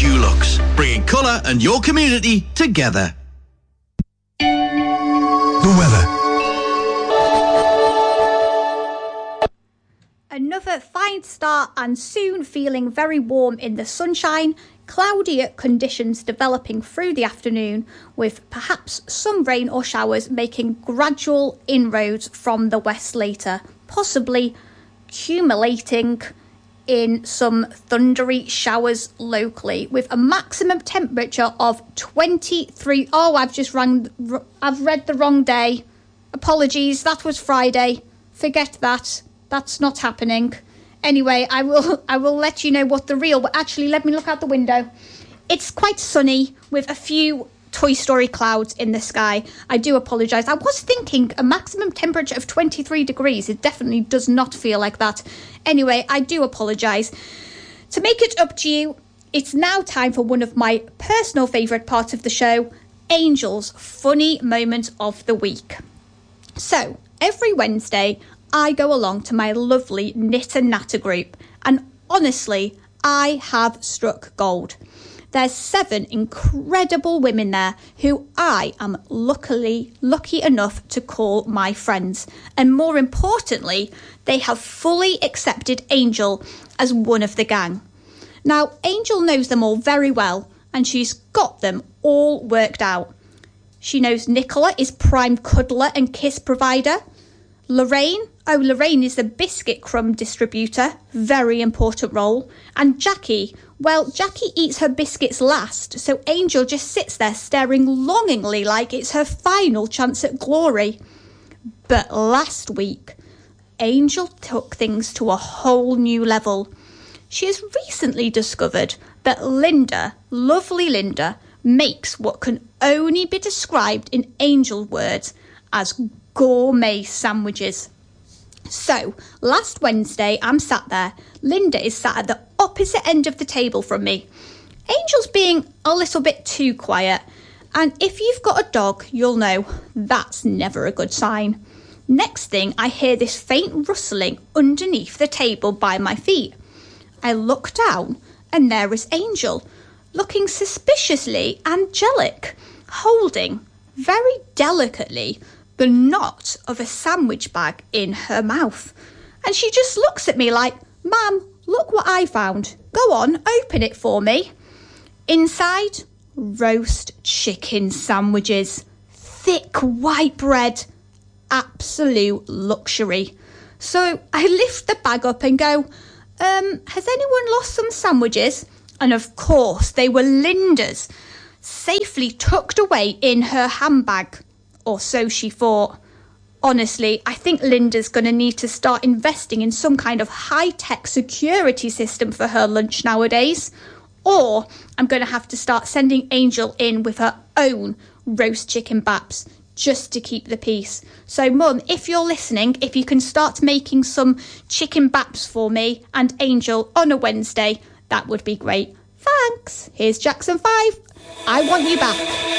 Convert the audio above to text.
Dulux, bringing colour and your community together. The weather. Another fine start and soon feeling very warm in the sunshine. Cloudier conditions developing through the afternoon, with perhaps some rain or showers making gradual inroads from the west later, possibly accumulating in some thundery showers locally, with a maximum temperature of 23. Oh, I've read the wrong day. Apologies, that was Friday. Forget that. That's not happening. Anyway, I will let you know what the real... But actually, let me look out the window. It's quite sunny with a few Toy Story clouds in the sky. I do apologise. I was thinking a maximum temperature of 23 degrees. It definitely does not feel like that. Anyway, I do apologise. To make it up to you, it's now time for one of my personal favourite parts of the show, Angel's Funny Moment of the Week. So, every Wednesday, I go along to my lovely Knit and Natter group, and honestly, I have struck gold. There's 7 incredible women there who I am lucky enough to call my friends. And more importantly, they have fully accepted Angel as one of the gang. Now, Angel knows them all very well, and she's got them all worked out. She knows Nicola is prime cuddler and kiss provider. Lorraine is the biscuit crumb distributor, very important role. And Jackie eats her biscuits last, so Angel just sits there staring longingly like it's her final chance at glory. But last week, Angel took things to a whole new level. She has recently discovered that Linda, lovely Linda, makes what can only be described in Angel words as gourmet sandwiches. So, last Wednesday, I'm sat there. Linda is sat at the opposite end of the table from me. Angel's being a little bit too quiet. And if you've got a dog, you'll know that's never a good sign. Next thing, I hear this faint rustling underneath the table by my feet. I look down, and there is Angel, looking suspiciously angelic, holding, very delicately, the knot of a sandwich bag in her mouth. And she just looks at me like, "Ma'am, look what I found. Go on, open it for me." Inside, roast chicken sandwiches, thick white bread, absolute luxury. So I lift the bag up and go, has anyone lost some sandwiches? And of course, they were Linda's, safely tucked away in her handbag. Or so she thought. Honestly, I think Linda's going to need to start investing in some kind of high-tech security system for her lunch nowadays. Or I'm going to have to start sending Angel in with her own roast chicken baps just to keep the peace. So, Mum, if you're listening, if you can start making some chicken baps for me and Angel on a Wednesday, that would be great. Thanks. Here's Jackson 5. I Want You Back.